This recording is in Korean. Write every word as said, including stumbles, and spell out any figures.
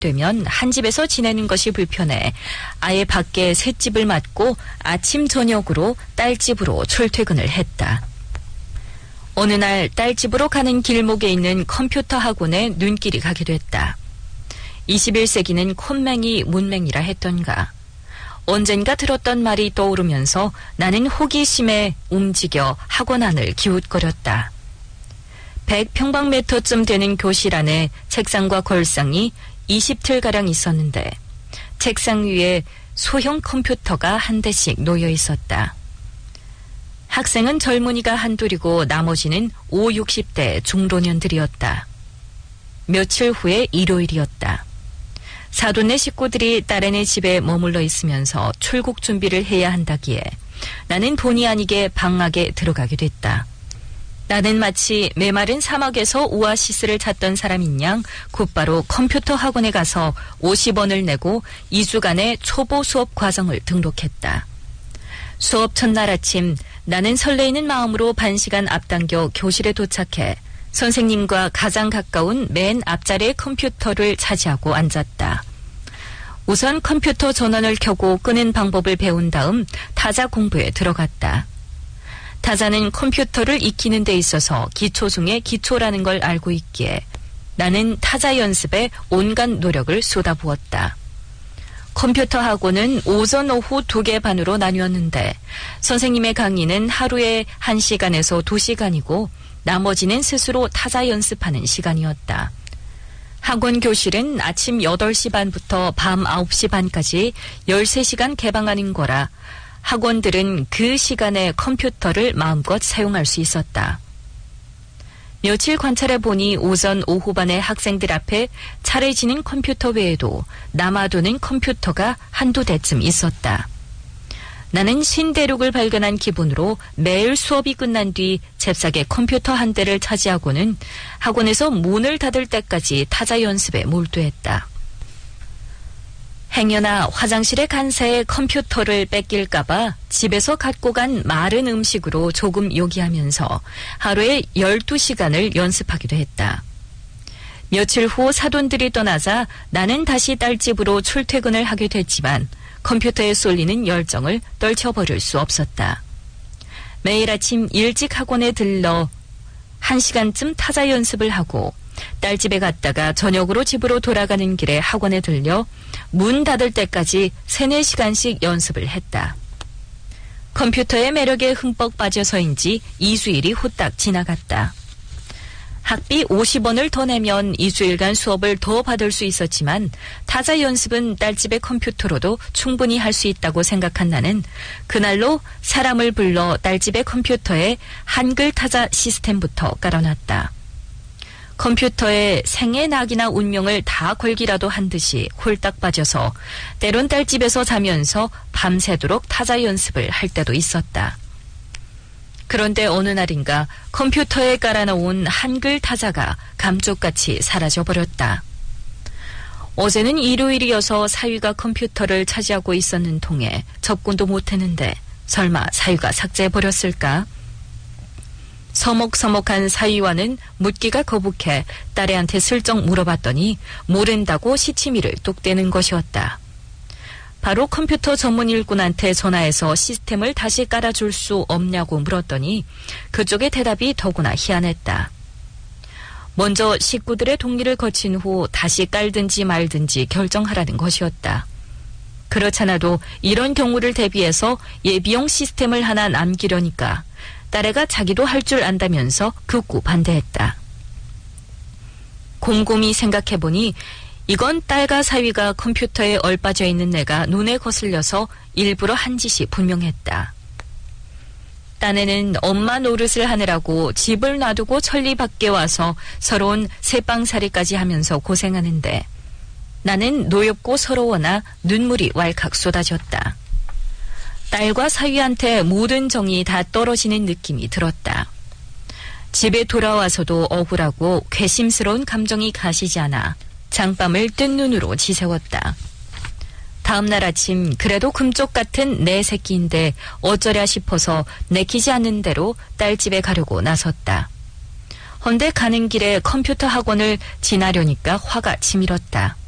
되면 한 집에서 지내는 것이 불편해 아예 밖에 셋집을 맡고 아침 저녁으로 딸집으로 출퇴근을 했다. 어느 날 딸집으로 가는 길목에 있는 컴퓨터 학원에 눈길이 가게 됐다. 이십일 세기는 콧맹이 문맹이라 했던가. 언젠가 들었던 말이 떠오르면서 나는 호기심에 움직여 학원 안을 기웃거렸다. 백 평방미터쯤 되는 교실 안에 책상과 걸상이 이십 틀가량 있었는데 책상 위에 소형 컴퓨터가 한 대씩 놓여 있었다. 학생은 젊은이가 한둘이고 나머지는 오십, 육십 대 중老년들이었다. 며칠 후에 일요일이었다. 사돈네 식구들이 딸애네 집에 머물러 있으면서 출국 준비를 해야 한다기에 나는 본의 아니게 방학에 들어가게 됐다. 나는 마치 메마른 사막에서 오아시스를 찾던 사람인 양 곧바로 컴퓨터 학원에 가서 오십 원을 내고 이 주간의 초보 수업 과정을 등록했다. 수업 첫날 아침 나는 설레이는 마음으로 반시간 앞당겨 교실에 도착해 선생님과 가장 가까운 맨 앞자리의 컴퓨터를 차지하고 앉았다. 우선 컴퓨터 전원을 켜고 끄는 방법을 배운 다음 타자 공부에 들어갔다. 타자는 컴퓨터를 익히는 데 있어서 기초 중에 기초라는 걸 알고 있기에 나는 타자 연습에 온갖 노력을 쏟아부었다. 컴퓨터 학원은 오전 오후 두 개 반으로 나뉘었는데 선생님의 강의는 하루에 한 시간에서 두 시간이고 나머지는 스스로 타자 연습하는 시간이었다. 학원 교실은 아침 여덟 시 반부터 밤 아홉 시 반까지 열세 시간 개방하는 거라 학원들은 그 시간에 컴퓨터를 마음껏 사용할 수 있었다. 며칠 관찰해보니 오전 오후반에 학생들 앞에 차례지는 컴퓨터 외에도 남아도는 컴퓨터가 한두 대쯤 있었다. 나는 신대륙을 발견한 기분으로 매일 수업이 끝난 뒤 잽싸게 컴퓨터 한 대를 차지하고는 학원에서 문을 닫을 때까지 타자 연습에 몰두했다. 행여나 화장실에 간 새에 컴퓨터를 뺏길까봐 집에서 갖고 간 마른 음식으로 조금 요기하면서 하루에 열두 시간을 연습하기도 했다. 며칠 후 사돈들이 떠나자 나는 다시 딸집으로 출퇴근을 하게 됐지만 컴퓨터에 쏠리는 열정을 떨쳐버릴 수 없었다. 매일 아침 일찍 학원에 들러 한 시간쯤 타자 연습을 하고 딸집에 갔다가 저녁으로 집으로 돌아가는 길에 학원에 들려 문 닫을 때까지 세네 시간씩 연습을 했다. 컴퓨터의 매력에 흠뻑 빠져서인지 이 주일이 후딱 지나갔다. 학비 오십 원을 더 내면 이 주일간 수업을 더 받을 수 있었지만 타자 연습은 딸집의 컴퓨터로도 충분히 할 수 있다고 생각한 나는 그날로 사람을 불러 딸집의 컴퓨터에 한글 타자 시스템부터 깔아놨다. 컴퓨터에 생의 낙이나 운명을 다 걸기라도 한 듯이 홀딱 빠져서 때론 딸집에서 자면서 밤새도록 타자 연습을 할 때도 있었다. 그런데 어느 날인가 컴퓨터에 깔아놓은 한글 타자가 감쪽같이 사라져버렸다. 어제는 일요일이어서 사위가 컴퓨터를 차지하고 있었는 통에 접근도 못했는데 설마 사위가 삭제해버렸을까? 서먹서먹한 사위와는 묻기가 거북해 딸애한테 슬쩍 물어봤더니 모른다고 시치미를 뚝 떼는 것이었다. 바로 컴퓨터 전문 일꾼한테 전화해서 시스템을 다시 깔아줄 수 없냐고 물었더니 그쪽의 대답이 더구나 희한했다. 먼저 식구들의 동의를 거친 후 다시 깔든지 말든지 결정하라는 것이었다. 그렇잖아도 이런 경우를 대비해서 예비용 시스템을 하나 남기려니까 딸애가 자기도 할 줄 안다면서 극구 반대했다. 곰곰이 생각해보니 이건 딸과 사위가 컴퓨터에 얼빠져 있는 내가 눈에 거슬려서 일부러 한 짓이 분명했다. 딴에는 엄마 노릇을 하느라고 집을 놔두고 천리 밖에 와서 서러운 새빵살이까지 하면서 고생하는데 나는 노엽고 서러워나 눈물이 왈칵 쏟아졌다. 딸과 사위한테 모든 정이 다 떨어지는 느낌이 들었다. 집에 돌아와서도 억울하고 괘씸스러운 감정이 가시지 않아 장밤을 뜬 눈으로 지새웠다. 다음날 아침 그래도 금쪽 같은 내 새끼인데 어쩌랴 싶어서 내키지 않는 대로 딸집에 가려고 나섰다. 헌데 가는 길에 컴퓨터 학원을 지나려니까 화가 치밀었다.